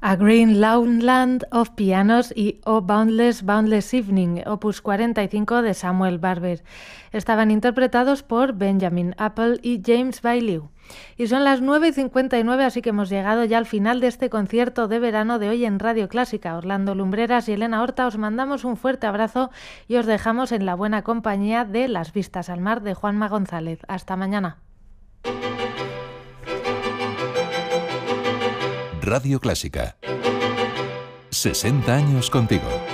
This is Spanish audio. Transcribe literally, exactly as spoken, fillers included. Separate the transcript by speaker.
Speaker 1: A Green Lawnland of Pianos y O Boundless Boundless Evening, opus cuarenta y cinco de Samuel Barber. Estaban interpretados por Benjamin Apple y James Bailieu. Y son las nueve y cincuenta y nueve, así que hemos llegado ya al final de este concierto de verano de hoy en Radio Clásica. Orlando Lumbreras y Elena Horta, os mandamos un fuerte abrazo y os dejamos en la buena compañía de Las Vistas al Mar de Juanma González. Hasta mañana.
Speaker 2: Radio Clásica. sesenta años contigo.